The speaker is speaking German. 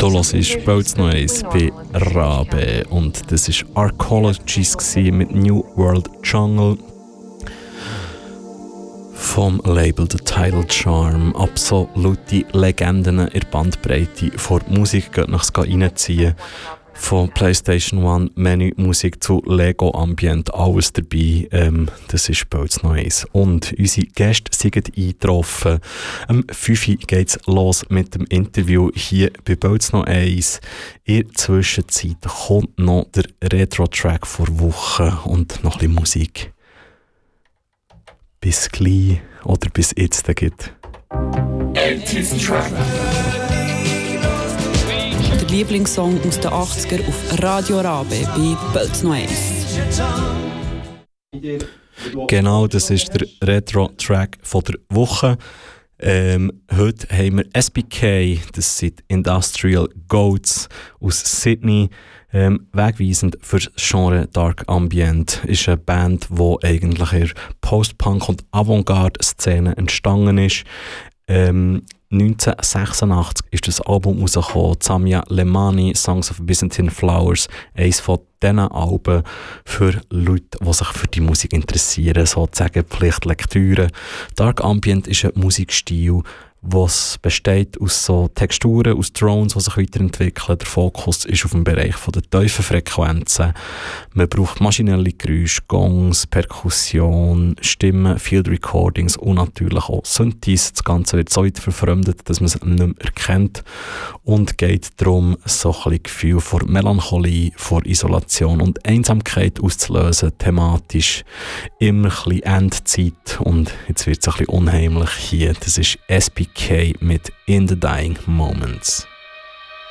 Du hörst Boats noch eins bei Rabe und das war Arcologies mit New World Jungle vom Label The Tidal Charm. Absolute Legenden in der Bandbreite vor Musik, geht nach reinziehen. Von PlayStation 1 Menü-Musik zu Lego Ambient, alles dabei. Das ist Boats noch eins. Und unsere Gäste sind eingetroffen. Am 5 Uhr geht es los mit dem Interview hier bei Boats noch eins. In der Zwischenzeit kommt noch der Retro-Track vor Wochen und noch ein bisschen Musik. Bis gleich oder bis jetzt gibt. 80s Track. Der Lieblingssong aus den 80er auf Radio Rabe bei Boats noch eins. Genau, das ist der Retro-Track von der Woche. Heute haben wir SBK, das sind Industrial Goats aus Sydney. Wegweisend für das Genre Dark Ambient ist eine Band, die eigentlich in der Post-Punk- und Avantgarde-Szene entstanden ist. 1986 ist das Album rausgekommen, Zamia Lemani, Songs of Byzantine Flowers, eines von diesen Alben für Leute, die sich für die Musik interessieren, sozusagen Pflichtlektüre. Dark Ambient ist ein Musikstil, was besteht aus so Texturen, aus Drones, die sich weiterentwickeln. Der Fokus ist auf dem Bereich der tiefen Frequenzen. Man braucht maschinelle Geräusche, Gongs, Perkussion, Stimmen, Field Recordings und natürlich auch Synthes. Das Ganze wird so weit verfremdet, dass man es nicht mehr erkennt und geht darum, so ein bisschen Gefühl vor Melancholie, vor Isolation und Einsamkeit auszulösen, thematisch immer ein bisschen Endzeit und jetzt wird es ein bisschen unheimlich hier. Das ist SBK mit In the Dying Moments.